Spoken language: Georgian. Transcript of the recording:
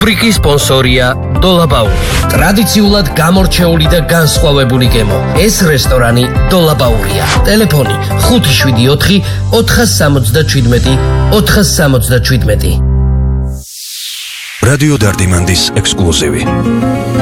რუბრიკის სპონსორია დოლაბაური. ტრადიციულად გამორჩეული და განსხვავებული გემო. ეს რესტორანი დოლაბაურია. ტელეფონი 574 467 467. რადიო დარდიმანდის ექსკლუზივი.